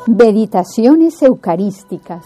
Meditaciones eucarísticas.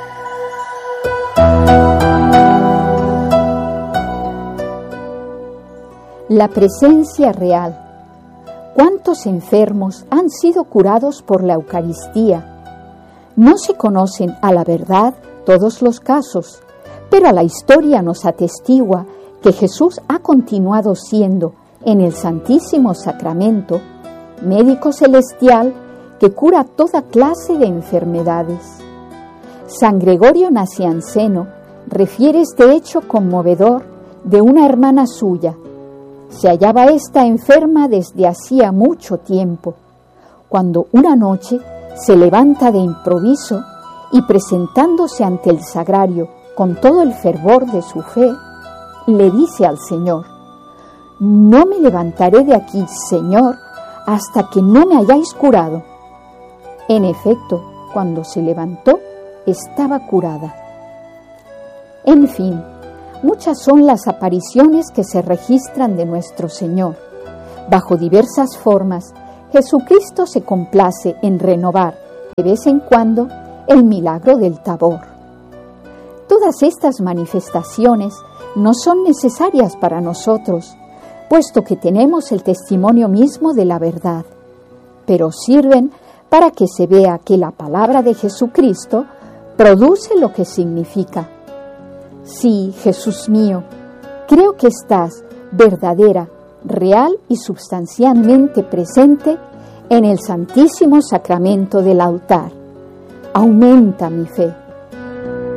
La presencia real. ¿Cuántos enfermos han sido curados por la Eucaristía? No se conocen a la verdad todos los casos, pero la historia nos atestigua que Jesús ha continuado siendo, en el Santísimo Sacramento, médico celestial que cura toda clase de enfermedades. San Gregorio Nacianceno refiere este hecho conmovedor de una hermana suya. Se hallaba ésta enferma desde hacía mucho tiempo, cuando una noche se levanta de improviso y, presentándose ante el sagrario con todo el fervor de su fe, le dice al Señor: «No me levantaré de aquí, Señor, hasta que no me hayáis curado». En efecto, cuando se levantó, estaba curada. En fin, muchas son las apariciones que se registran de nuestro Señor. Bajo diversas formas, Jesucristo se complace en renovar de vez en cuando el milagro del Tabor. Todas estas manifestaciones no son necesarias para nosotros, puesto que tenemos el testimonio mismo de la verdad, pero sirven para que se vea que la palabra de Jesucristo produce lo que significa. Sí, Jesús mío, creo que estás verdadera, real y substancialmente presente en el Santísimo Sacramento del altar. Aumenta mi fe.